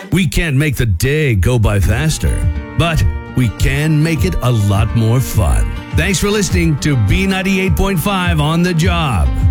We can't make the day go by faster, but we can make it a lot more fun. Thanks for listening to B98.5 On the Job.